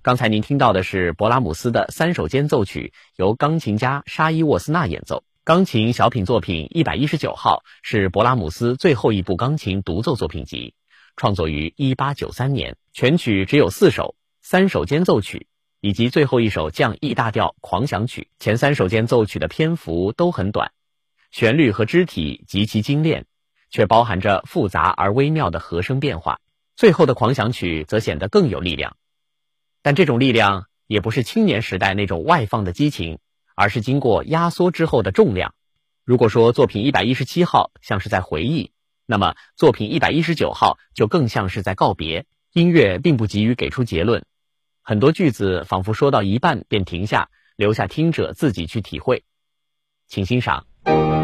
刚才您听到的是勃拉姆斯的三首间奏曲，由钢琴家沙伊沃斯纳演奏。钢琴小品作品119号是勃拉姆斯最后一部钢琴独奏作品集，创作于1893年，全曲只有4首，三首间奏曲以及最后一首降 E 大调狂想曲。前3首间奏曲的篇幅都很短，旋律和肢体极其精炼，却包含着复杂而微妙的和声变化。最后的狂想曲则显得更有力量，但这种力量也不是青年时代那种外放的激情，而是经过压缩之后的重量。如果说作品117号像是在回忆，那么作品119号就更像是在告别。音乐并不急于给出结论，很多句子仿佛说到一半便停下，留下听者自己去体会。请欣赏。